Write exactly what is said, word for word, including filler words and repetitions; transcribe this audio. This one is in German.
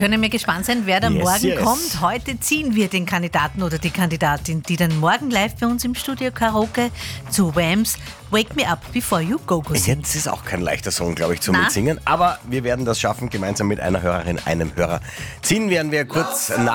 Können wir gespannt sein, wer da Yes, morgen yes. kommt. Heute ziehen wir den Kandidaten oder die Kandidatin, die dann morgen live bei uns im Studio Karaoke zu Whams Wake Me Up Before You Go Go singt. Jetzt ist auch kein leichter Song, glaube ich, zum Na? Mitsingen. Aber wir werden das schaffen, gemeinsam mit einer Hörerin, einem Hörer. Ziehen werden wir kurz nach.